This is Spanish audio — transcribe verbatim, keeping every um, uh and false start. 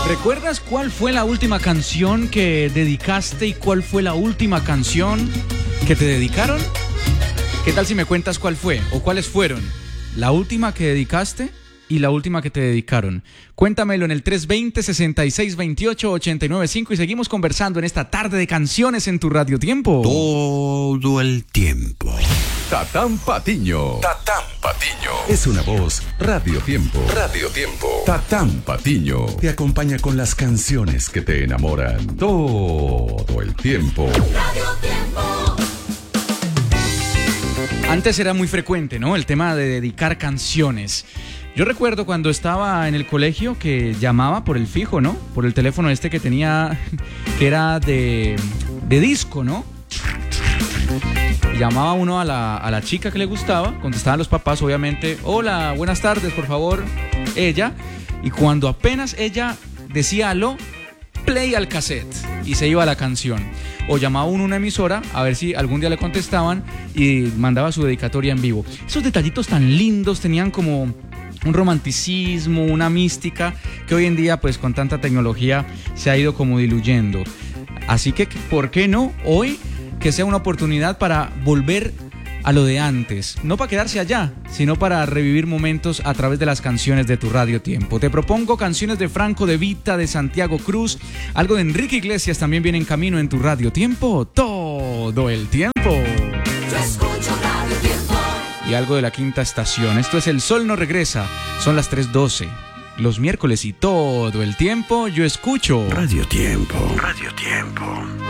¿Recuerdas cuál fue la última canción que dedicaste y cuál fue la última canción que te dedicaron? ¿Qué tal si me cuentas cuál fue o cuáles fueron? La última que dedicaste y la última que te dedicaron. Cuéntamelo en el tres dos cero, seis seis dos ocho, ocho nueve cinco y seguimos conversando en esta tarde de canciones en tu Radio Tiempo. Todo el tiempo. Tatán Patiño. Tatán Patiño. Es una voz. Radio Tiempo. Radio Tiempo. Tatán Patiño te acompaña con las canciones que te enamoran todo el tiempo. Radio Tiempo. Antes era muy frecuente, ¿no? El tema de dedicar canciones. Yo recuerdo cuando estaba en el colegio que llamaba por el fijo, ¿no? Por el teléfono este que tenía, que era de, de disco, ¿no? Llamaba uno a la, a la chica que le gustaba, contestaban los papás, obviamente. Hola, buenas tardes, por favor, ella. Y cuando apenas ella decía aló, play al cassette y se iba la canción. O llamaba uno a una emisora a ver si algún día le contestaban y mandaba su dedicatoria en vivo. Esos detallitos tan lindos tenían como un romanticismo, una mística que hoy en día pues con tanta tecnología se ha ido como diluyendo. Así que, ¿por qué no hoy que sea una oportunidad para volver a lo de antes? No para quedarse allá, sino para revivir momentos a través de las canciones de tu Radio Tiempo. Te propongo canciones de Franco De Vita, de Santiago Cruz, algo de Enrique Iglesias también viene en camino en tu Radio Tiempo todo el tiempo. Yo escucho Radio Tiempo. Y algo de La Quinta Estación. Esto es El Sol No Regresa, son las tres doce. Los miércoles y todo el tiempo yo escucho Radio Tiempo. Radio Tiempo.